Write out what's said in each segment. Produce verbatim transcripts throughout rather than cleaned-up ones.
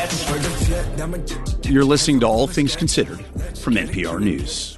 You're listening to All Things Considered from N P R News.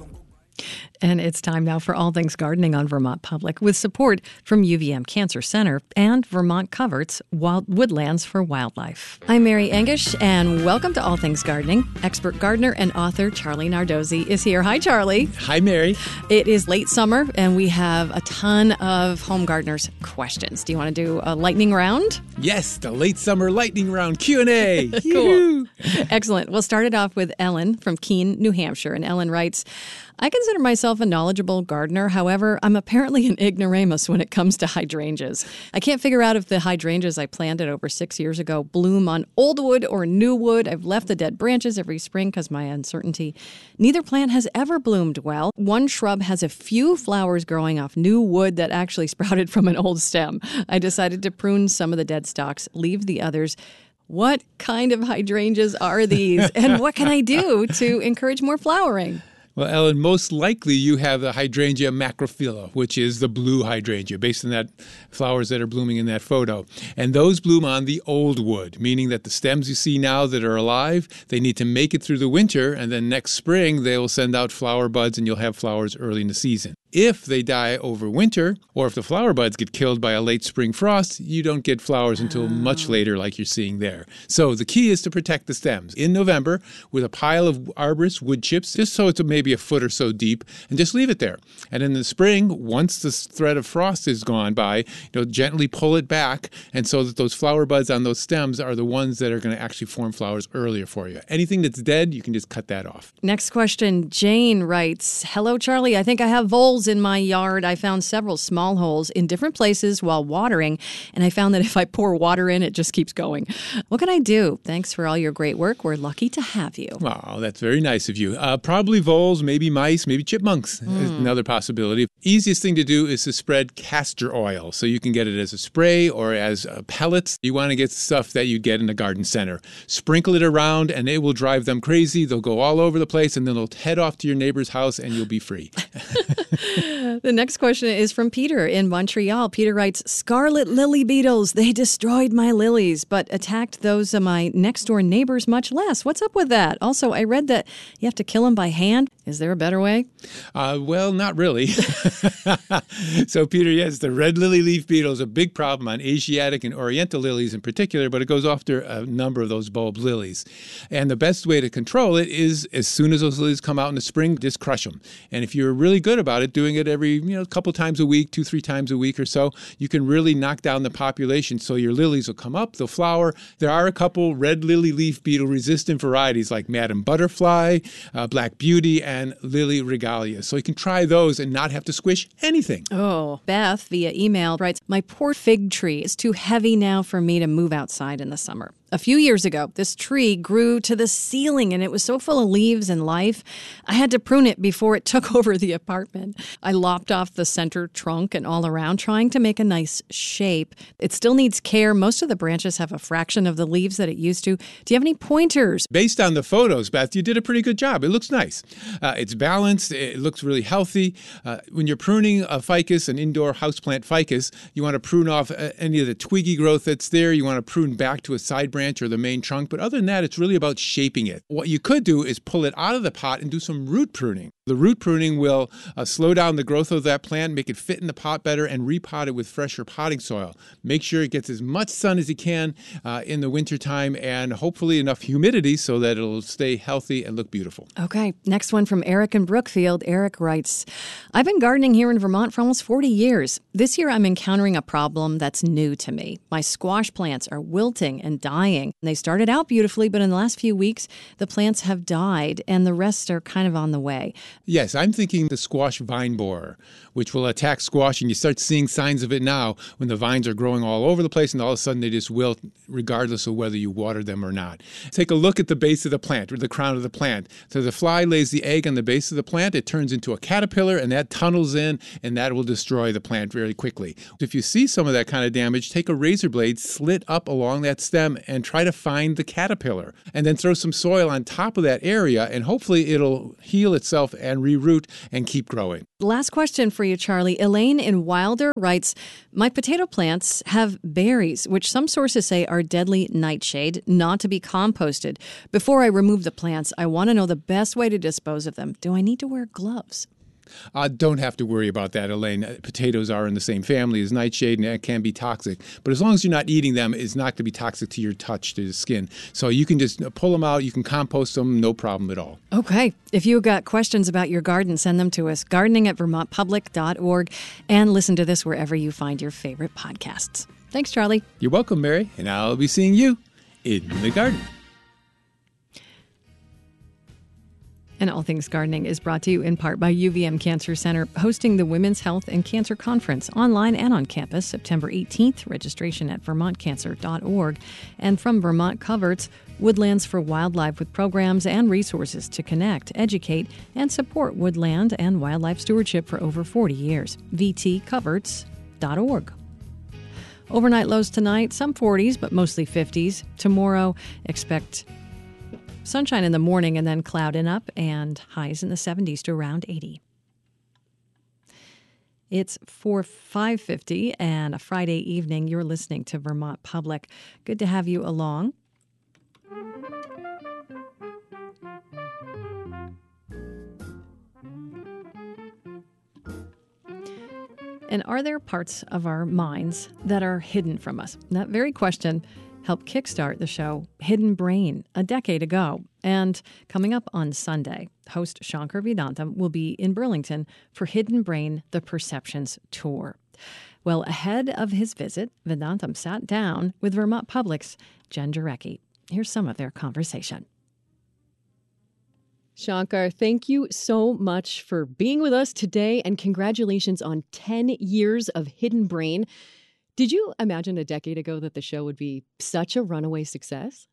And it's time now for All Things Gardening on Vermont Public with support from U V M Cancer Center and Vermont Covert's Wild Woodlands for Wildlife. I'm Mary Engish, and welcome to All Things Gardening. Expert gardener and author Charlie Nardozzi is here. Hi, Charlie. Hi, Mary. It is late summer, and we have a ton of home gardeners' questions. Do you want to do a lightning round? Yes, the late summer lightning round Q and A. Cool. Excellent. We'll start it off with Ellen from Keene, New Hampshire. And Ellen writes, I consider myself a knowledgeable gardener. However, I'm apparently an ignoramus when it comes to hydrangeas. I can't figure out if the hydrangeas I planted over six years ago bloom on old wood or new wood. I've left the dead branches every spring because my uncertainty. Neither plant has ever bloomed well. One shrub has a few flowers growing off new wood that actually sprouted from an old stem. I decided to prune some of the dead stalks, leave the others. What kind of hydrangeas are these? And what can I do to encourage more flowering? Well, Ellen, most likely you have the hydrangea macrophylla, which is the blue hydrangea, based on that flowers that are blooming in that photo. And those bloom on the old wood, meaning that the stems you see now that are alive, they need to make it through the winter, and then next spring they will send out flower buds and you'll have flowers early in the season. If they die over winter, or if the flower buds get killed by a late spring frost, you don't get flowers until much later like you're seeing there. So the key is to protect the stems in November with a pile of arborist wood chips, just so it's maybe a foot or so deep, and just leave it there. And in the spring, once the threat of frost is gone by, you know, gently pull it back, and so that those flower buds on those stems are the ones that are going to actually form flowers earlier for you. Anything that's dead, you can just cut that off. Next question. Jane writes, hello, Charlie. I think I have voles in my yard. I found several small holes in different places while watering, and I found that if I pour water in, it just keeps going. What can I do? Thanks for all your great work. We're lucky to have you. Wow, that's very nice of you. Uh, probably voles, maybe mice, maybe chipmunks mm. is another possibility. Easiest thing to do is to spread castor oil, so you can get it as a spray or as uh, pellets. You want to get stuff that you get in a garden center. Sprinkle it around, and it will drive them crazy. They'll go all over the place, and then they'll head off to your neighbor's house, and you'll be free. The next question is from Peter in Montreal. Peter writes, scarlet lily beetles, they destroyed my lilies, but attacked those of my next-door neighbors much less. What's up with that? Also, I read that you have to kill them by hand. Is there a better way? Uh, well, not really. So, Peter, yes, the red lily leaf beetle is a big problem on Asiatic and Oriental lilies in particular, but it goes after a number of those bulb lilies. And the best way to control it is as soon as those lilies come out in the spring, just crush them. And if you're really good about it, doing it every, you know, a couple times a week, two, three times a week or so, you can really knock down the population. So your lilies will come up, they'll flower. There are a couple red lily leaf beetle resistant varieties like Madam Butterfly, uh, Black Beauty, and Lily Regalia. So you can try those and not have to squish anything. Oh, Beth via email writes, my poor fig tree is too heavy now for me to move outside in the summer. A few years ago, this tree grew to the ceiling, and it was so full of leaves and life, I had to prune it before it took over the apartment. I lopped off the center trunk and all around, trying to make a nice shape. It still needs care. Most of the branches have a fraction of the leaves that it used to. Do you have any pointers? Based on the photos, Beth, you did a pretty good job. It looks nice. Uh, it's balanced. It looks really healthy. Uh, when you're pruning a ficus, an indoor houseplant ficus, you want to prune off uh, any of the twiggy growth that's there. You want to prune back to a side branch or the main trunk. But other than that, it's really about shaping it. What you could do is pull it out of the pot and do some root pruning. The root pruning will uh, slow down the growth of that plant, make it fit in the pot better, and repot it with fresher potting soil. Make sure it gets as much sun as you can uh, in the wintertime, and hopefully enough humidity so that it'll stay healthy and look beautiful. Okay, next one from Eric in Brookfield. Eric writes, I've been gardening here in Vermont for almost forty years. This year I'm encountering a problem that's new to me. My squash plants are wilting and dying. They started out beautifully, but in the last few weeks, the plants have died, and the rest are kind of on the way. Yes, I'm thinking the squash vine borer, which will attack squash, and you start seeing signs of it now when the vines are growing all over the place, and all of a sudden they just wilt regardless of whether you water them or not. Take a look at the base of the plant, or the crown of the plant. So the fly lays the egg on the base of the plant, it turns into a caterpillar, and that tunnels in, and that will destroy the plant very quickly. If you see some of that kind of damage, take a razor blade, slit up along that stem, and try to find the caterpillar. And then throw some soil on top of that area, and hopefully it'll heal itself and reroot and keep growing. Last question for you, Charlie. Elaine in Wilder writes, my potato plants have berries, which some sources say are deadly nightshade, not to be composted. Before I remove the plants, I want to know the best way to dispose of them. Do I need to wear gloves? Uh, don't have to worry about that, Elaine. Potatoes are in the same family as nightshade, and it can be toxic. But as long as you're not eating them, it's not going to be toxic to your touch, to the skin. So you can just pull them out. You can compost them, no problem at all. Okay. If you've got questions about your garden, send them to us, gardening at vermont public dot org, and listen to this wherever you find your favorite podcasts. Thanks, Charlie. You're welcome, Mary, and I'll be seeing you in the garden. And All Things Gardening is brought to you in part by U V M Cancer Center, hosting the Women's Health and Cancer Conference online and on campus September eighteenth. Registration at vermont cancer dot org. And from Vermont Coverts, Woodlands for Wildlife, with programs and resources to connect, educate, and support woodland and wildlife stewardship for over forty years. v t coverts dot org. Overnight lows tonight, some forties, but mostly fifties. Tomorrow, expect sunshine in the morning and then clouding up, and highs in the seventies to around eighty. It's four five fifty and a Friday evening. You're listening to Vermont Public. Good to have you along. And are there parts of our minds that are hidden from us? That very question helped kickstart the show Hidden Brain a decade ago. And coming up on Sunday, host Shankar Vedantam will be in Burlington for Hidden Brain, the Perceptions Tour. Well, ahead of his visit, Vedantam sat down with Vermont Public's Jen Jarecki. Here's some of their conversation. Shankar, thank you so much for being with us today, and congratulations on ten years of Hidden Brain. Did you imagine a decade ago that the show would be such a runaway success?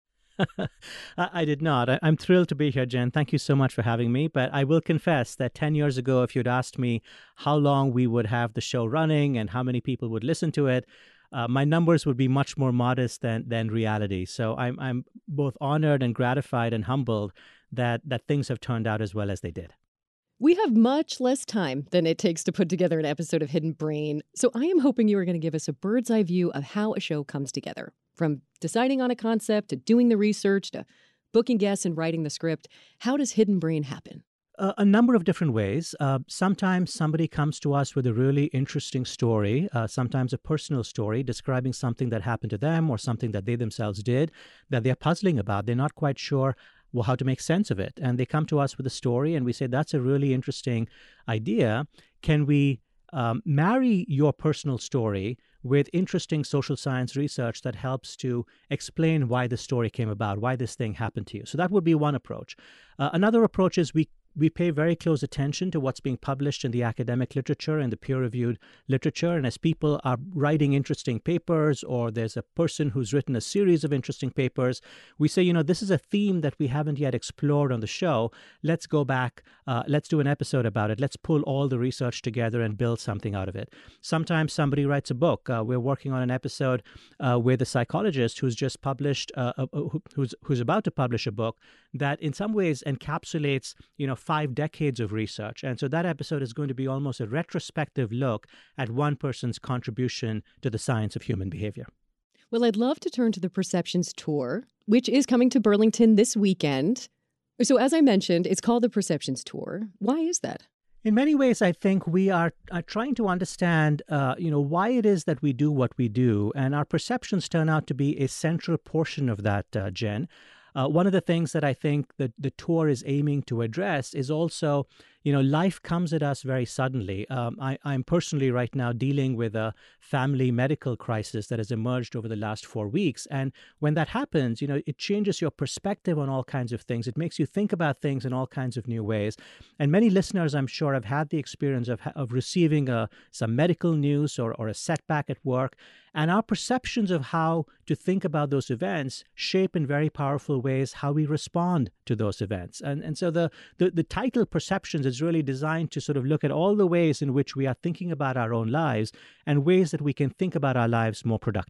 I did not. I'm thrilled to be here, Jen. Thank you so much for having me. But I will confess that ten years ago, if you'd asked me how long we would have the show running and how many people would listen to it, uh, my numbers would be much more modest than than reality. So I'm I'm both honored and gratified and humbled that that things have turned out as well as they did. We have much less time than it takes to put together an episode of Hidden Brain, so I am hoping you are going to give us a bird's eye view of how a show comes together. From deciding on a concept, to doing the research, to booking guests and writing the script. How does Hidden Brain happen? Uh, a number of different ways. Uh, sometimes somebody comes to us with a really interesting story, uh, sometimes a personal story describing something that happened to them or something that they themselves did that they're puzzling about. They're not quite sure well, how to make sense of it. And they come to us with a story and we say, that's a really interesting idea. Can we um, marry your personal story with interesting social science research that helps to explain why the story came about, why this thing happened to you? So that would be one approach. Uh, another approach is we We pay very close attention to what's being published in the academic literature and the peer-reviewed literature. And as people are writing interesting papers, or there's a person who's written a series of interesting papers, we say, you know, this is a theme that we haven't yet explored on the show. Let's go back. Uh, let's do an episode about it. Let's pull all the research together and build something out of it. Sometimes somebody writes a book. Uh, we're working on an episode uh, with a psychologist who's just published, uh, uh, who's who's about to publish a book that in some ways encapsulates, you know, five decades of research. And so that episode is going to be almost a retrospective look at one person's contribution to the science of human behavior. Well, I'd love to turn to the Perceptions Tour, which is coming to Burlington this weekend. So as I mentioned, it's called the Perceptions Tour. Why is that? In many ways, I think we are, are trying to understand, uh, you know, why it is that we do what we do. And our perceptions turn out to be a central portion of that, uh, Jen. Uh, one of the things that I think that the tour is aiming to address is also, you know, life comes at us very suddenly. Um, I, I'm personally right now dealing with a family medical crisis that has emerged over the last four weeks. And when that happens, you know, it changes your perspective on all kinds of things. It makes you think about things in all kinds of new ways. And many listeners, I'm sure, have had the experience of, of receiving a, some medical news or, or a setback at work. And our perceptions of how to think about those events shape in very powerful ways how we respond to those events. And, and so the, the, the title Perceptions is really designed to sort of look at all the ways in which we are thinking about our own lives and ways that we can think about our lives more productively.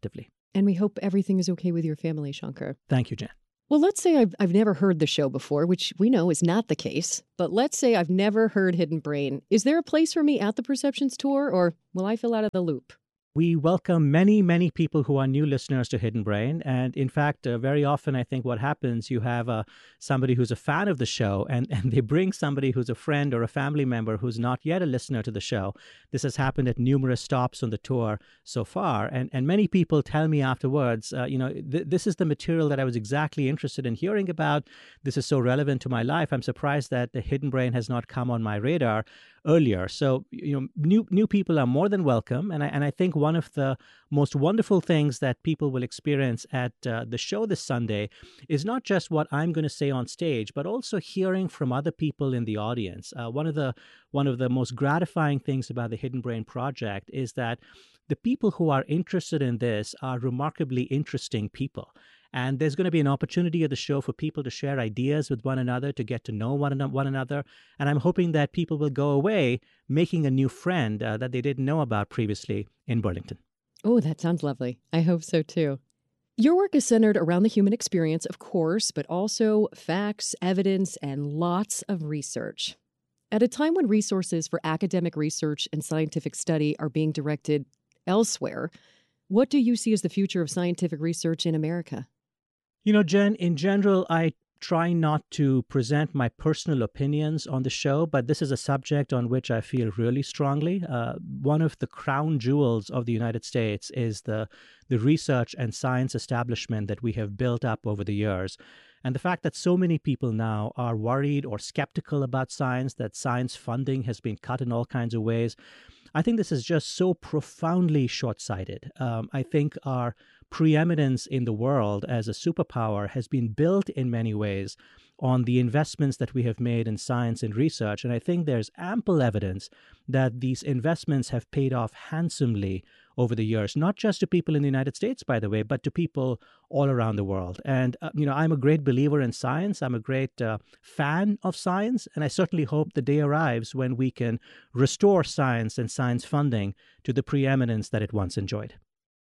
And we hope everything is okay with your family, Shankar. Thank you, Jen. Well, let's say I've, I've never heard the show before, which we know is not the case. But let's say I've never heard Hidden Brain. Is there a place for me at the Perceptions Tour, or will I fill out of the loop? We welcome many, many people who are new listeners to Hidden Brain. And in fact, uh, very often, I think what happens, you have uh, somebody who's a fan of the show, and, and they bring somebody who's a friend or a family member who's not yet a listener to the show. This has happened at numerous stops on the tour so far. And, and many people tell me afterwards, uh, you know, th- this is the material that I was exactly interested in hearing about. This is so relevant to my life. I'm surprised that the Hidden Brain has not come on my radar earlier. So, you know, new new people are more than welcome. And I, and I think one of the most wonderful things that people will experience at uh, the show this Sunday is not just what I'm going to say on stage, but also hearing from other people in the audience. Uh, one of the one of the most gratifying things about the Hidden Brain project is that the people who are interested in this are remarkably interesting people. And there's going to be an opportunity at the show for people to share ideas with one another, to get to know one, an- one another. And I'm hoping that people will go away making a new friend uh, that they didn't know about previously in Burlington. Oh, that sounds lovely. I hope so, too. Your work is centered around the human experience, of course, but also facts, evidence, and lots of research. At a time when resources for academic research and scientific study are being directed elsewhere, what do you see as the future of scientific research in America? You know, Jen, in general, I try not to present my personal opinions on the show, but this is a subject on which I feel really strongly. Uh, one of the crown jewels of the United States is the, the research and science establishment that we have built up over the years. And the fact that so many people now are worried or skeptical about science, that science funding has been cut in all kinds of ways, I think this is just so profoundly short-sighted. Um, I think our preeminence in the world as a superpower has been built in many ways on the investments that we have made in science and research. And I think there's ample evidence that these investments have paid off handsomely over the years, not just to people in the United States, by the way, but to people all around the world. And, uh, you know, I'm a great believer in science. I'm a great uh, fan of science. And I certainly hope the day arrives when we can restore science and science funding to the preeminence that it once enjoyed.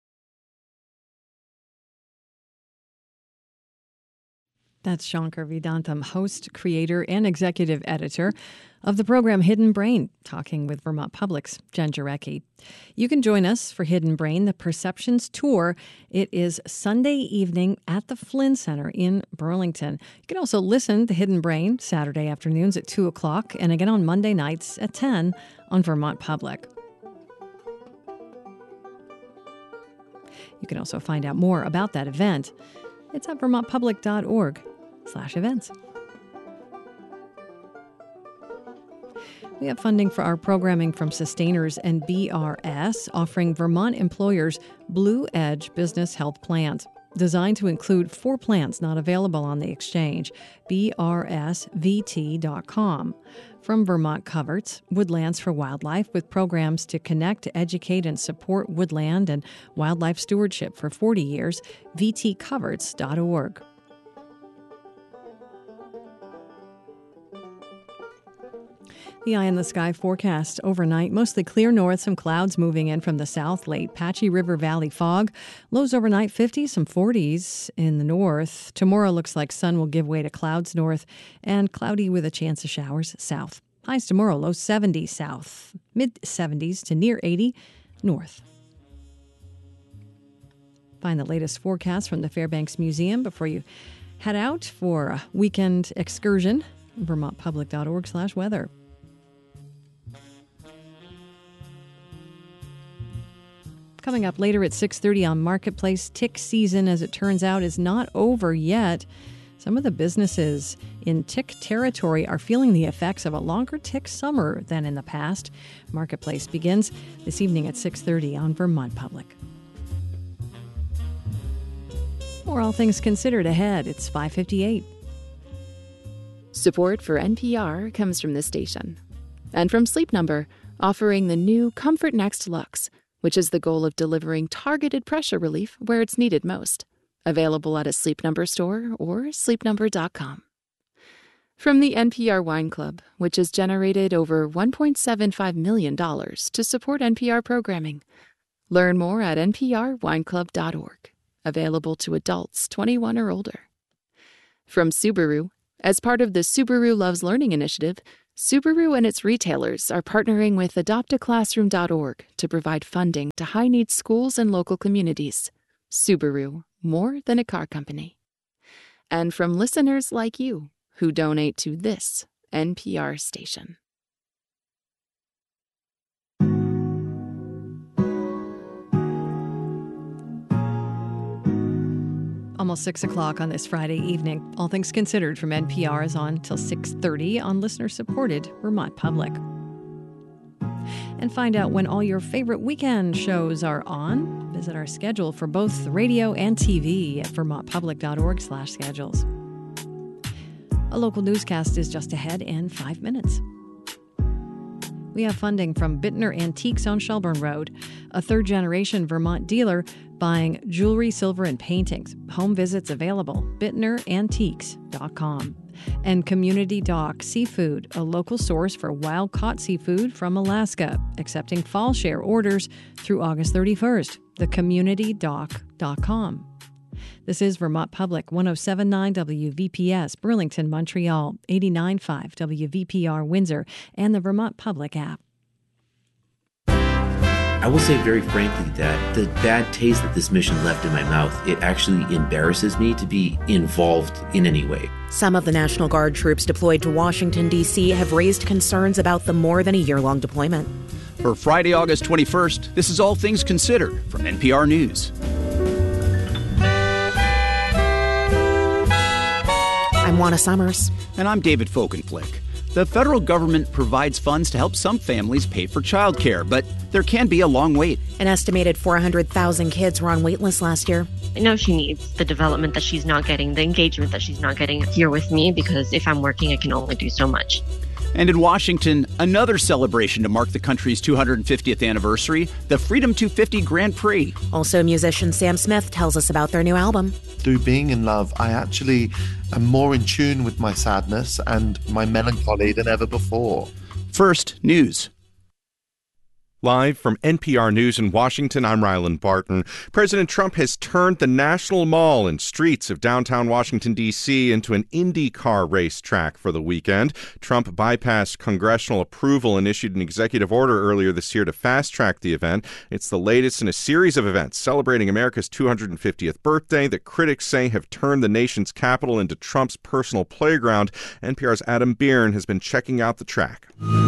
That's Shankar Vedantam, host, creator, and executive editor of the program Hidden Brain, talking with Vermont Public's Jen Jarecki. You can join us for Hidden Brain, the Perceptions Tour. It is Sunday evening at the Flynn Center in Burlington. You can also listen to Hidden Brain Saturday afternoons at two o'clock and again on Monday nights at ten on Vermont Public. You can also find out more about that event. It's at vermontpublic.org slash events. We have funding for our programming from Sustainers and B R S, offering Vermont employers Blue Edge Business Health Plans, designed to include four plans not available on the exchange, B R S V T dot com. From Vermont Coverts, Woodlands for Wildlife, with programs to connect, educate, and support woodland and wildlife stewardship for forty years, v t coverts dot org. The eye in the sky forecast overnight, mostly clear north, some clouds moving in from the south, late patchy river valley fog. Lows overnight fifties, some forties in the north. Tomorrow looks like sun will give way to clouds north and cloudy with a chance of showers south. Highs tomorrow, low seventies south, mid seventies to near eighty north. Find the latest forecast from the Fairbanks Museum before you head out for a weekend excursion. vermontpublic.org slash weather. Coming up later at six thirty on Marketplace, tick season, as it turns out, is not over yet. Some of the businesses in tick territory are feeling the effects of a longer tick summer than in the past. Marketplace begins this evening at six thirty on Vermont Public. More All Things Considered ahead. It's five fifty-eight. Support for N P R comes from this station. And from Sleep Number, offering the new Comfort Next Luxe, which is the goal of delivering targeted pressure relief where it's needed most. Available at a Sleep Number store or sleep number dot com. From the N P R Wine Club, which has generated over one point seven five million dollars to support N P R programming. Learn more at n p r wine club dot org. available to adults twenty-one or older. From Subaru, as part of the Subaru Loves Learning initiative, Subaru and its retailers are partnering with adopt a classroom dot org to provide funding to high-needs schools and local communities. Subaru, more than a car company. And from listeners like you who donate to this N P R station. Almost six o'clock on this Friday evening. All Things Considered from N P R is on till six thirty on listener-supported Vermont Public. And find out when all your favorite weekend shows are on. Visit our schedule for both radio and T V at vermontpublic.org slash schedules. A local newscast is just ahead in five minutes. We have funding from Bittner Antiques on Shelburne Road, a third-generation Vermont dealer buying jewelry, silver, and paintings. Home visits available, bittner antiques dot com. And Community Dock Seafood, a local source for wild-caught seafood from Alaska, accepting fall share orders through August thirty-first, the community dock dot com. This is Vermont Public, one oh seven point nine W V P S, Burlington, Montreal, eighty-nine point five W V P R, Windsor, and the Vermont Public app. I will say very frankly that the bad taste that this mission left in my mouth, it actually embarrasses me to be involved in any way. Some of the National Guard troops deployed to Washington, D C have raised concerns about the more than a year-long deployment. For Friday, August twenty-first, this is All Things Considered from N P R News. I'm Juana Summers. And I'm David Folkenflik. The federal government provides funds to help some families pay for childcare, but there can be a long wait. An estimated four hundred thousand kids were on wait lists last year. I know she needs the development that she's not getting, the engagement that she's not getting here with me, because if I'm working, I can only do so much. And in Washington, another celebration to mark the country's two hundred fiftieth anniversary, the Freedom two fifty Grand Prix. Also, musician Sam Smith tells us about their new album. Through being in love, I actually am more in tune with my sadness and my melancholy than ever before. First, news. Live from N P R News in Washington, I'm Ryland Barton. President Trump has turned the National Mall and streets of downtown Washington, D C into an IndyCar racetrack for the weekend. Trump bypassed congressional approval and issued an executive order earlier this year to fast-track the event. It's the latest in a series of events celebrating America's two hundred fiftieth birthday that critics say have turned the nation's capital into Trump's personal playground. N P R's Adam Byrne has been checking out the track.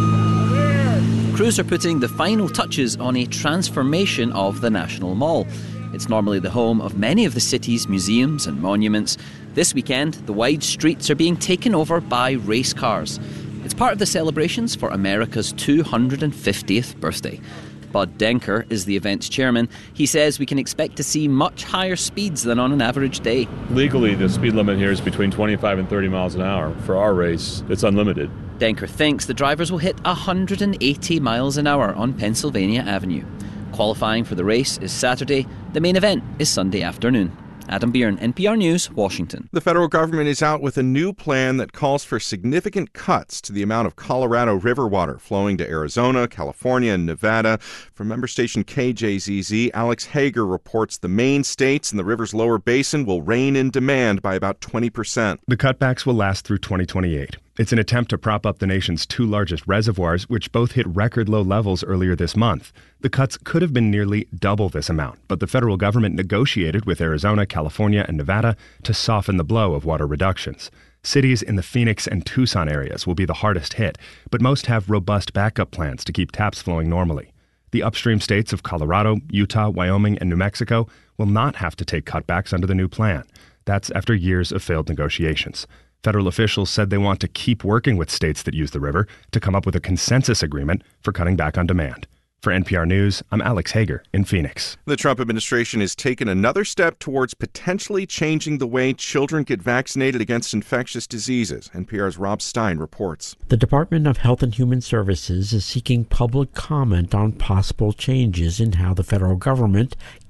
Crews are putting the final touches on a transformation of the National Mall. It's normally the home of many of the city's museums and monuments. This weekend, the wide streets are being taken over by race cars. It's part of the celebrations for America's two hundred fiftieth birthday. Bud Denker is the event's chairman. He says we can expect to see much higher speeds than on an average day. Legally, the speed limit here is between twenty-five and thirty miles an hour. For our race, it's unlimited. Denker thinks the drivers will hit one hundred eighty miles an hour on Pennsylvania Avenue. Qualifying for the race is Saturday. The main event is Sunday afternoon. Adam Byrne, N P R News, Washington. The federal government is out with a new plan that calls for significant cuts to the amount of Colorado River water flowing to Arizona, California, and Nevada. From member station K J Z Z, Alex Hager reports the Maine states and the river's lower basin will rein in demand by about twenty percent. The cutbacks will last through twenty twenty-eight. It's an attempt to prop up the nation's two largest reservoirs, which both hit record low levels earlier this month. The cuts could have been nearly double this amount, but the federal government negotiated with Arizona, California, and Nevada to soften the blow of water reductions. Cities in the Phoenix and Tucson areas will be the hardest hit, but most have robust backup plans to keep taps flowing normally. The upstream states of Colorado, Utah, Wyoming, and New Mexico will not have to take cutbacks under the new plan. That's after years of failed negotiations. Federal officials said they want to keep working with states that use the river to come up with a consensus agreement for cutting back on demand. For N P R News, I'm Alex Hager in Phoenix. The Trump administration has taken another step towards potentially changing the way children get vaccinated against infectious diseases. N P R's Rob Stein reports. The Department of Health and Human Services is seeking public comment on possible changes in how the federal government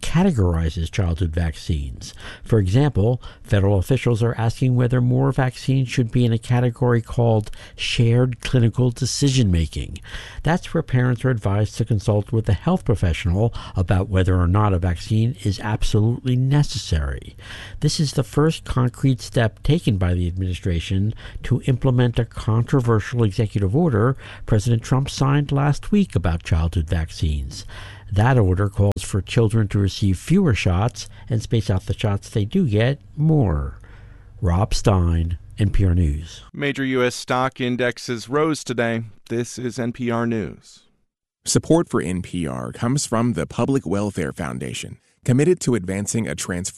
categorizes childhood vaccines. For example, federal officials are asking whether more vaccines should be in a category called shared clinical decision-making. That's where parents are advised to consult with a health professional about whether or not a vaccine is absolutely necessary. This is the first concrete step taken by the administration to implement a controversial executive order President Trump signed last week about childhood vaccines. That order calls for children to receive fewer shots and space out the shots they do get more. Rob Stein, N P R News. Major U S stock indexes rose today. This is N P R News. Support for N P R comes from the Public Welfare Foundation, committed to advancing a transformative